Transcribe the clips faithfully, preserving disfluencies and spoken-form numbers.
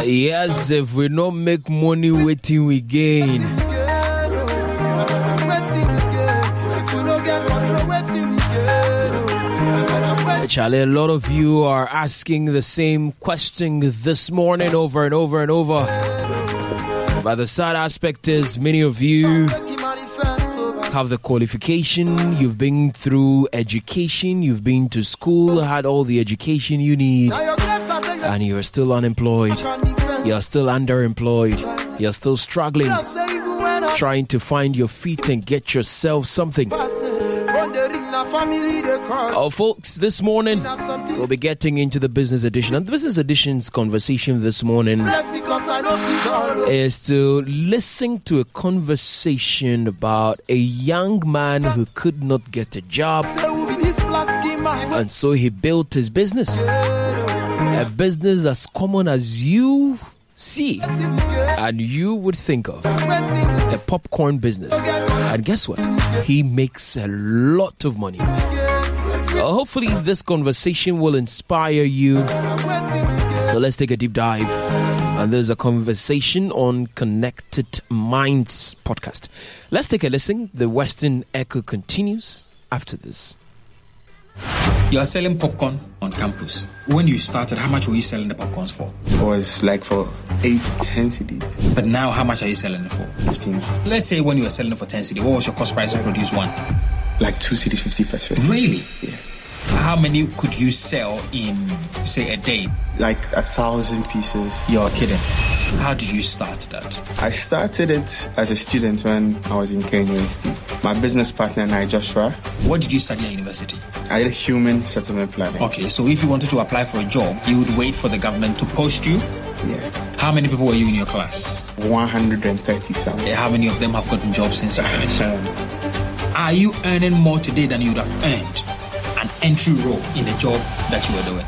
Yes, if we don't make money, waiting we gain. Charlie, a lot of you are asking the same question this morning over and over and over. But the sad aspect is many of you have the qualification, you've been through education, you've been to school, had all the education you need, and you're still unemployed, you're still underemployed, you're still struggling, trying to find your feet and get yourself something. Oh, folks, this morning we'll be getting into the business edition. And the business edition's conversation this morning is to listen to a conversation about a young man who could not get a job, and so he built his business. A business as common as you see and you would think of, a popcorn business. And guess what? He makes a lot of money. Uh, hopefully this conversation will inspire you. So let's take a deep dive. And there's a conversation on Connected Minds podcast. Let's take a listen. The Western Echo continues after this. You are selling popcorn on campus. When you started, how much were you selling the popcorns for? It was like for eight, ten cedis. But now, how much are you selling it for? fifteen. Let's say when you were selling it for ten cedis, what was your cost price to produce one? Like two cedis, fifty pesos. Really? Yeah. How many could you sell in, say, a day? Like a thousand pieces. You're kidding. How did you start that? I started it as a student when I was in Kenya University. My business partner and I, Joshua. What did you study at university? I did human settlement planning. Okay, so if you wanted to apply for a job, you would wait for the government to post you? Yeah. How many people were you in your class? one hundred thirty something. How many of them have gotten jobs since you finished? Are you earning more today than you would have earned an entry role in the job that you were doing?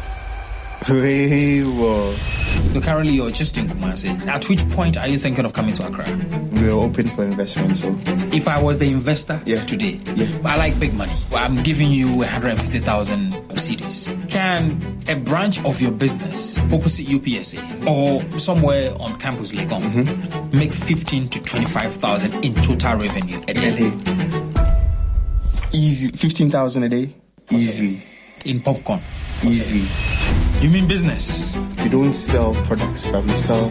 Way more. So currently you're just in Kumasi. At which point are you thinking of coming to Accra? We are open for investment, so... If I was the investor yeah. today, yeah. I like big money. I'm giving you one hundred fifty thousand cedis. Can a branch of your business opposite U P S A or somewhere on campus Legon mm-hmm. make fifteen to twenty-five thousand in total revenue a day? A day. Easy. fifteen thousand a day? Easy. In popcorn? Easy. You mean business? We don't sell products, but we sell...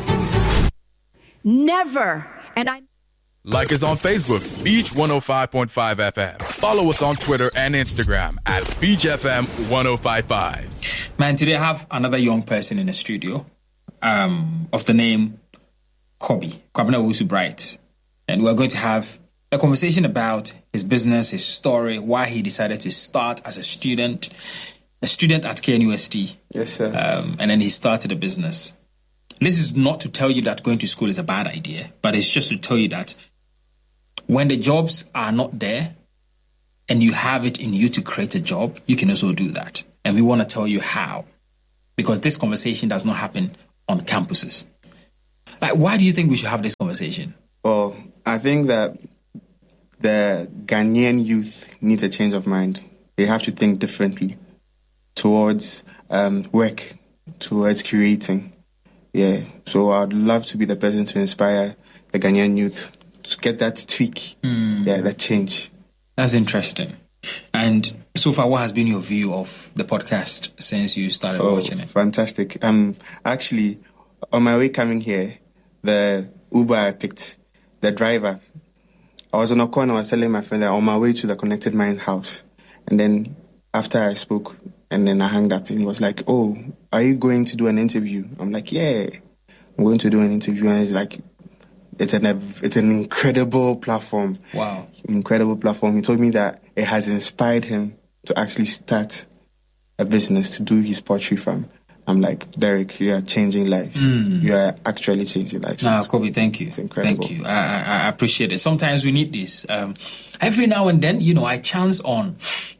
Never. And I... Like us on Facebook, Beach one oh five point five F M. Follow us on Twitter and Instagram at Beach F M one oh five point five. Man, today I have another young person in the studio um, of the name Kobe, Kwabena Owusu Bright. And we're going to have a conversation about his business, his story, why he decided to start as a student, a student at K N U S T. Yes, sir. Um, and then he started a business. This is not to tell you that going to school is a bad idea, but it's just to tell you that when the jobs are not there and you have it in you to create a job, you can also do that. And we want to tell you how, because this conversation does not happen on campuses. Like, why do you think we should have this conversation? Well, I think that the Ghanaian youth needs a change of mind. They have to think differently towards um, work, towards creating. Yeah, so I'd love to be the person to inspire the Ghanaian youth to get that tweak, mm. yeah, that change. That's interesting. And so far, what has been your view of the podcast since you started oh, watching it? Fantastic. Um, actually, on my way coming here, the Uber I picked, the driver, I was on a corner, I was telling my friend that on my way to the Connected Mind house. And then after I spoke, and then I hung up, and he was like, oh, are you going to do an interview? I'm like, yeah, I'm going to do an interview. And it's like, it's an it's an incredible platform. Wow. Incredible platform. He told me that it has inspired him to actually start a business, to do his poultry farm. I'm like, Derek, you are changing lives. Mm. You are actually changing lives. Nah, Kobe, thank you. It's incredible. Thank you. I, I appreciate it. Sometimes we need this. Um, every now and then, you know, I chance on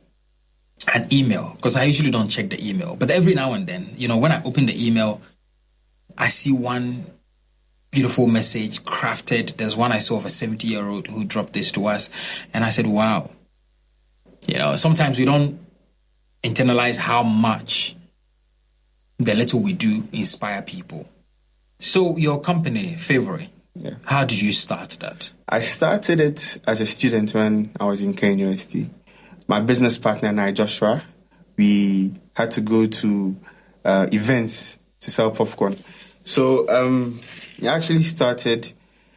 an email, because I usually don't check the email. But every now and then, you know, when I open the email, I see one beautiful message crafted. There's one I saw of a seventy-year-old who dropped this to us. And I said, wow. You know, sometimes we don't internalize how much the little we do inspire people. So your company, Favory, Yeah. how did you start that? I started it as a student when I was in Kane University. My business partner and I, Joshua, we had to go to uh, events to sell popcorn. So um, it actually started.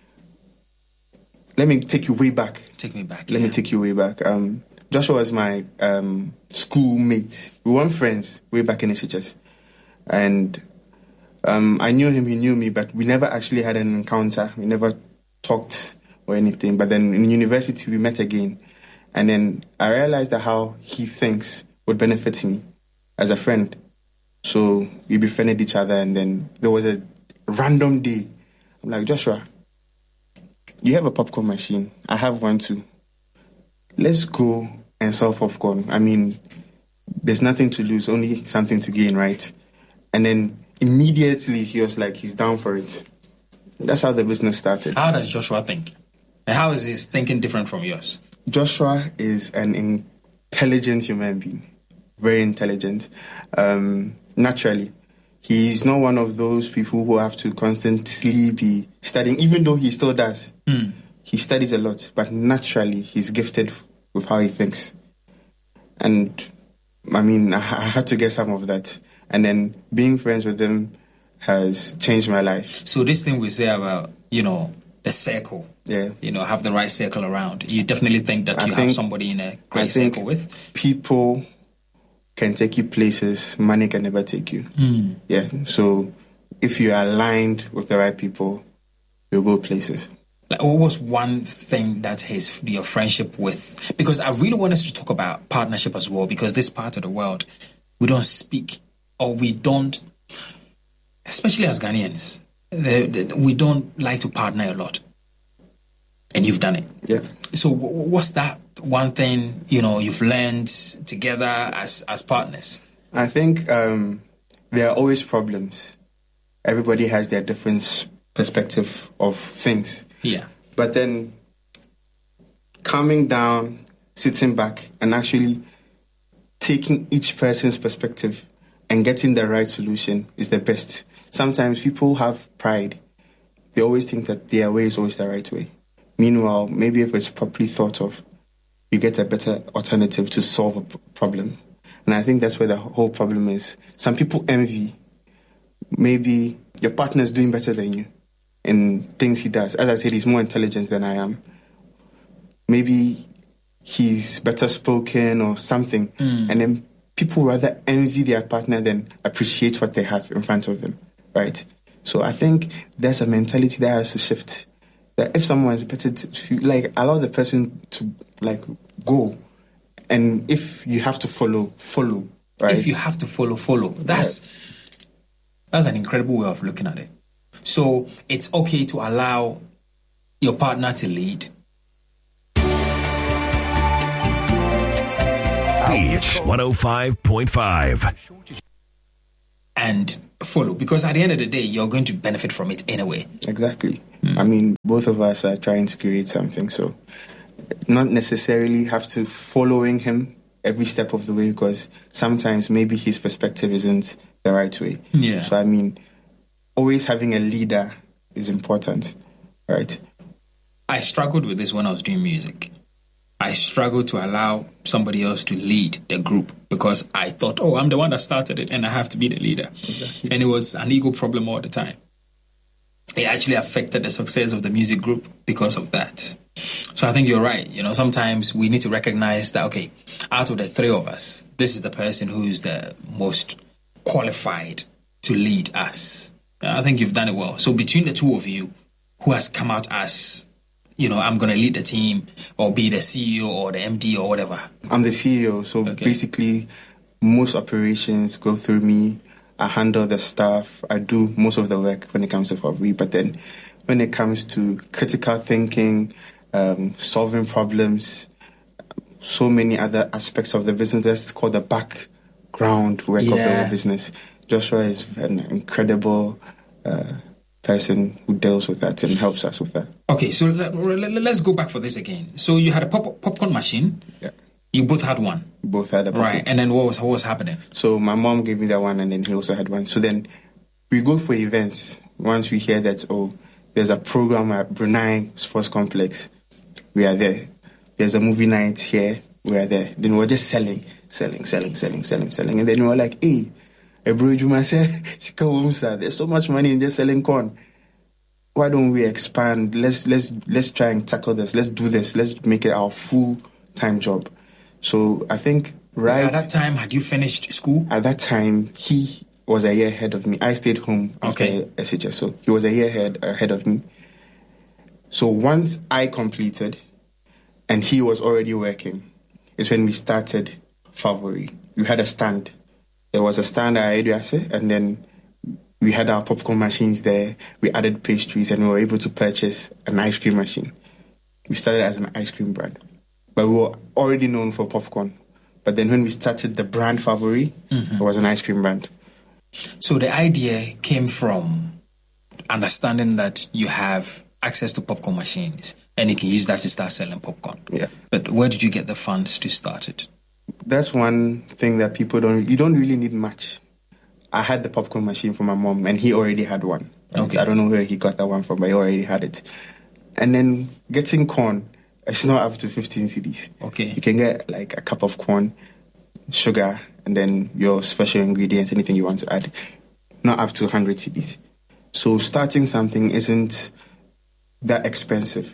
Let me take you way back. Take me back. Let yeah. me take you way back. Um, Joshua was my um, schoolmate. We weren't friends way back in H H S. And um, I knew him, he knew me, but we never actually had an encounter. We never talked or anything. But then in university, we met again. And then I realized that how he thinks would benefit me as a friend. So we befriended each other, and then there was a random day. I'm like, Joshua, you have a popcorn machine. I have one too. Let's go and sell popcorn. I mean, there's nothing to lose, only something to gain, right? And then immediately he was like, he's down for it. That's how the business started. How does Joshua think? And how is his thinking different from yours? Joshua is an intelligent human being, very intelligent. Um, naturally, he's not one of those people who have to constantly be studying, even though he still does. Mm. He studies a lot, but naturally, he's gifted with how he thinks. And I mean, I, I had to get some of that. And then being friends with him has changed my life. So this thing we say about, you know, the circle, yeah, you know, have the right circle around. You definitely think that I you think, have somebody in a great I think circle with? People can take you places money can never take you. Mm. Yeah, so if you are aligned with the right people, you'll go places. Like, what was one thing that his your friendship with? Because I really want us to talk about partnership as well, because this part of the world, we don't speak, or we don't, especially as Ghanaians, the, the, we don't like to partner a lot. And you've done it. Yeah. So w- what's that one thing, you know, you've learned together as, as partners? I think um, there are always problems. Everybody has their different perspective of things. Yeah. But then calming down, sitting back, and actually taking each person's perspective and getting the right solution is the best. Sometimes people have pride. They always think that their way is always the right way. Meanwhile, maybe if it's properly thought of, you get a better alternative to solve a p- problem. And I think that's where the whole problem is. Some people envy. Maybe your partner is doing better than you in things he does. As I said, he's more intelligent than I am. Maybe he's better spoken or something. Mm. And then people rather envy their partner than appreciate what they have in front of them, right? So I think there's a mentality that has to shift. That if someone is better to, to like allow the person to like go, and if you have to follow, follow. Right? If you have to follow, follow. That's yeah. that's an incredible way of looking at it. So it's okay to allow your partner to lead. Beach one oh five point five. And follow, because at the end of the day, you're going to benefit from it anyway. Exactly. Mm. I mean, both of us are trying to create something, so not necessarily have to following him every step of the way, because sometimes maybe his perspective isn't the right way. Yeah. So I mean, always having a leader is important, right? I struggled with this when I was doing music. I struggled to allow somebody else to lead the group because I thought, oh, I'm the one that started it and I have to be the leader. Exactly. And it was an ego problem all the time. It actually affected the success of the music group because of that. So I think you're right. You know, sometimes we need to recognize that, okay, out of the three of us, this is the person who's the most qualified to lead us. And I think you've done it well. So between the two of you, who has come out as, you know, I'm going to lead the team or be the C E O or the M D or whatever? I'm the C E O. So okay. Basically, most operations go through me. I handle the staff. I do most of the work when it comes to Fabry. But then when it comes to critical thinking, um, solving problems, so many other aspects of the business, that's called the background work yeah. of the business. Joshua is an incredible uh, person who deals with that and helps us with that. Okay, so let, let's go back for this again. So you had a pop- popcorn machine. Yeah. You both had one. Both had a popcorn. Right, and then what was what was happening? So my mom gave me that one, and then he also had one. So then we go for events. Once we hear that, oh, there's a program at Brunei Sports Complex, we are there. There's a movie night here, we are there. Then we're just selling, selling, selling, selling, selling, selling. And then we were like, hey, Ebro Juma said, there's so much money in just selling corn. Why don't we expand? Let's let's let's try and tackle this. Let's do this. Let's make it our full-time job. So I think right at that time, had you finished school? At that time, he was a year ahead of me. I stayed home after Okay. S H S, so he was a year ahead ahead of me. So once I completed, and he was already working, is when we started Favori. We had a stand. There was a stand at Eduase, and then we had our popcorn machines there. We added pastries, and we were able to purchase an ice cream machine. We started as an ice cream brand, but we were already known for popcorn. But then when we started the brand Favori, Mm-hmm. it was an ice cream brand. So the idea came from understanding that you have access to popcorn machines and you can use that to start selling popcorn. Yeah. But where did you get the funds to start it? That's one thing that people don't, you don't really need much. I had the popcorn machine for my mom, and he already had one. Okay. I don't know where he got that one from, but he already had it. And then getting corn, it's not up to fifteen C Ds. Okay. You can get like a cup of corn, sugar, and then your special ingredients, anything you want to add. Not up to one hundred C Ds. So starting something isn't that expensive.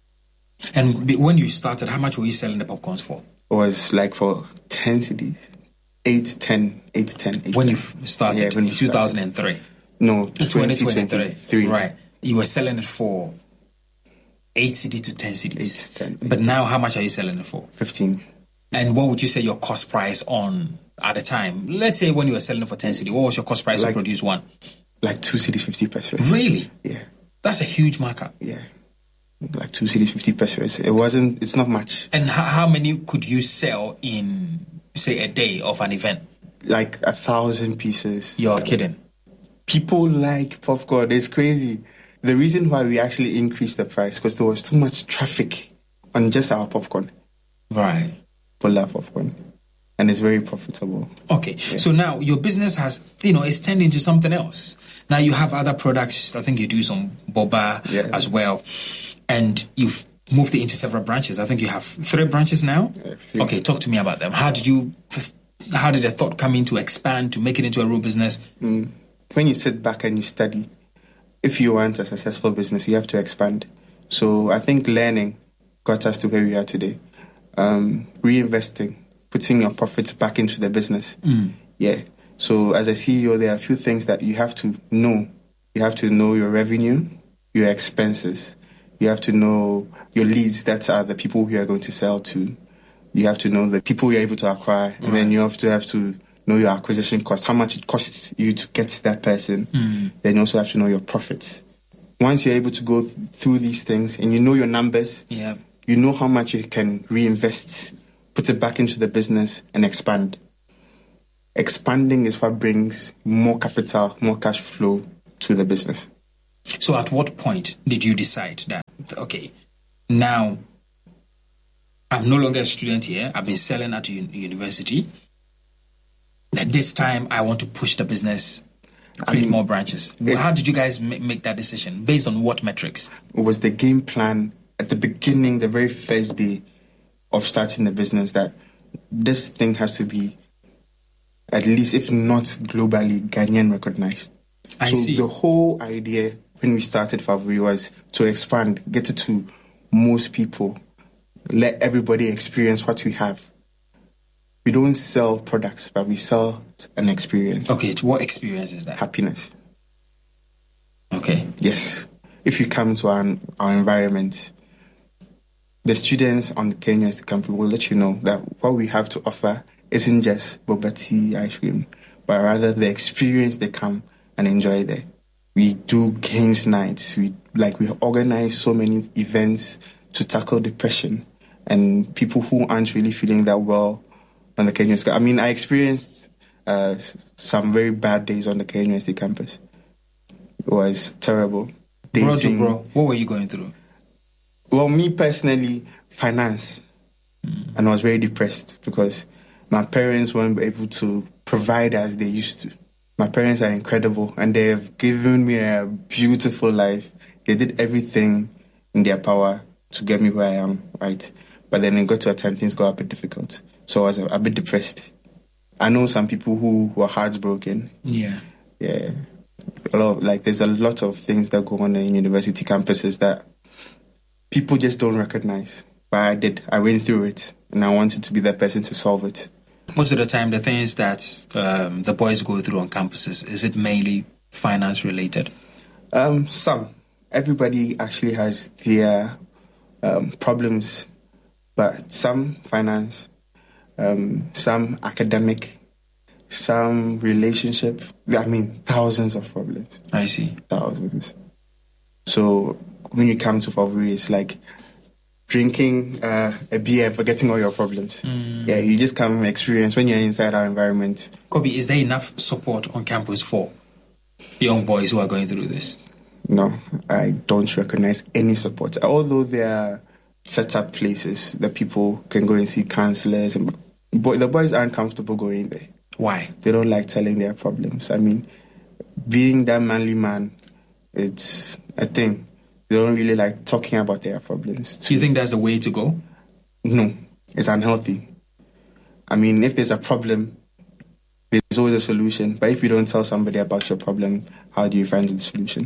And be- when you started, how much were you selling the popcorns for? It was like for ten C Ds. eight, ten, eight, ten, eight, When ten. you f- started Yeah, when in we two thousand three? No, twenty twenty twenty-three. Right. You were selling it for eight C Ds to ten C Ds. eight, ten, But now, how much are you selling it for? fifteen. And what would you say your cost price on at the time? Let's say when you were selling it for ten C Ds, what was your cost price Like- to produce one? Like two C Ds, fifty pesos. Really? Yeah, That's a huge markup. yeah. Like two C Ds, fifty pesos. It wasn't, it's not much. And how, how many could you sell in, say, a day of an event? Like a thousand pieces. You're kidding. People like popcorn. It's crazy. The reason why we actually increased the price because there was too much traffic on just our popcorn. Right. People love popcorn. And it's very profitable. Okay. So now your business has, you know, it's turned into something else. Now you have other products. I think you do some boba Yeah. as well. And you've moved it into several branches. I think you have three branches now. Yeah, three. Okay. Talk to me about them. How did you, how did the thought come in to expand, to make it into a real business? When you sit back and you study, if you want a successful business, you have to expand. So I think learning got us to where we are today. Um, reinvesting, putting your profits back into the business. Yeah. So as a C E O, there are a few things that you have to know. You have to know your revenue, your expenses. You have to know your leads. That are the people who you are going to sell to. You have to know the people you're able to acquire. And then you have to have to know your acquisition cost, how much it costs you to get that person. Then you also have to know your profits. Once you're able to go th- through these things and you know your numbers, Yeah. you know how much you can reinvest, put it back into the business and expand. Expanding is what brings more capital, more cash flow to the business. So at what point did you decide that, okay, now I'm no longer a student here. I've been selling at un- university. At this time, I want to push the business, create mean, more branches. it- How did you guys ma- make that decision? Based on what metrics? It was the game plan at the beginning, the very first day of starting the business, that this thing has to be at least, if not globally, Ghanaian recognized. I so see. the whole idea when we started Favori was to expand, get it to most people, let everybody experience what we have. We don't sell products, but we sell an experience. Okay, what experience is that? Happiness. Okay. Yes. If you come to our, our environment, the students on the Kenya University campus will let you know that what we have to offer isn't just boba tea, ice cream, but rather the experience they come and enjoy there. We do games nights. We like we organize so many events to tackle depression and people who aren't really feeling that well on the Kenya University. I mean, I experienced uh, some very bad days on the Kenya University campus. It was terrible. Bro to Dating- bro, what were you going through? Well, me personally, finance. And I was very depressed because my parents weren't able to provide as they used to. My parents are incredible, and they've given me a beautiful life. They did everything in their power to get me where I am, right? But then it got to a time things got a bit difficult. So I was a, a bit depressed. I know some people who were heartbroken. Yeah. Yeah. A lot of, like, there's a lot of things that go on in university campuses that people just don't recognize. But I did. I went through it, and I wanted to be that person to solve it. Most of the time, the things that um, the boys go through on campuses, is it mainly finance related? Um, some. Everybody actually has their um, problems, but some finance, um, some academic, some relationship. I mean, thousands of problems. I see. Thousands. So when you come to Favori, it's like drinking uh, a beer and forgetting all your problems. Mm. Yeah, you just come experience when you're inside our environment. Kobe, is there enough support on campus for young boys who are going through this? No, I don't recognize any support. Although there are set up places that people can go and see counselors, and boy, the boys aren't comfortable going there. Why? They don't like telling their problems. I mean, being that manly man, it's a thing. They don't really like talking about their problems. Do you think that's the way to go? No, it's unhealthy. I mean, if there's a problem, there's always a solution. But if you don't tell somebody about your problem, how do you find the solution?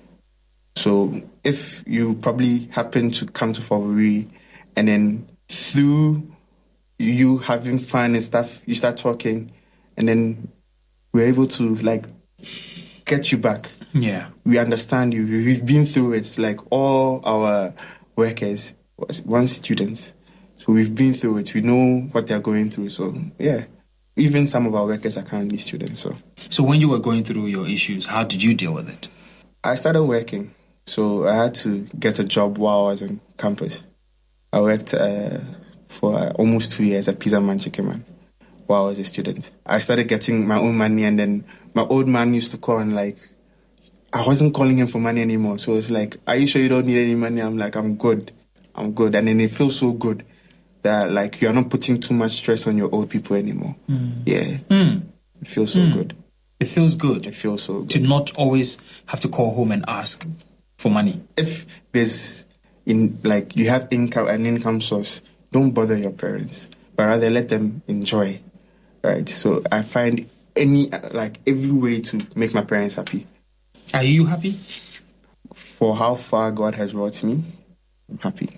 So if you probably happen to come to Favori, and then through you having fun and stuff, you start talking, and then we're able to like get you back. Yeah. We understand you. We've been through it, like all our workers, one students. So we've been through it. We know what they're going through. So yeah, even some of our workers are currently students. So, so when you were going through your issues, how did you deal with it? I started working. So I had to get a job while I was on campus. I worked uh, for uh, almost two years at Pizza Man Chicken Man while I was a student. I started getting my own money, and then my old man used to call and like, I wasn't calling him for money anymore. So it's like, are you sure you don't need any money? I'm like, I'm good. I'm good. And then it feels so good that like you're not putting too much stress on your old people anymore. Mm. Yeah. Mm. It feels so mm. good. It feels good. It feels so good. To not always have to call home and ask for money. If there's in like you have income an income source, don't bother your parents, but rather let them enjoy. Right. So I find any like every way to make my parents happy. Are you happy? For how far God has brought me, I'm happy.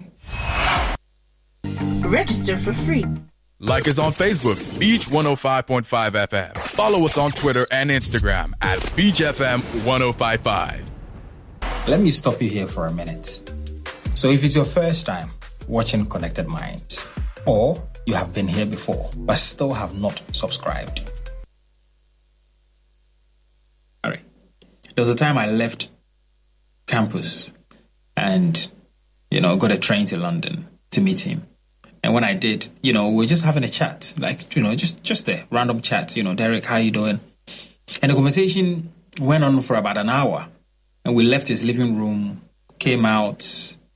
Register for free. Like us on Facebook, Beach one oh five point five F M. Follow us on Twitter and Instagram at Beach F M one oh five point five. Let me stop you here for a minute. So if it's your first time watching Connected Minds, or you have been here before but still have not subscribed. All right. There was a time I left campus and, you know, got a train to London to meet him. And when I did, you know, we we're just having a chat, like, you know, just, just a random chat, you know, Derek, how you doing? And the conversation went on for about an hour. And we left his living room, came out,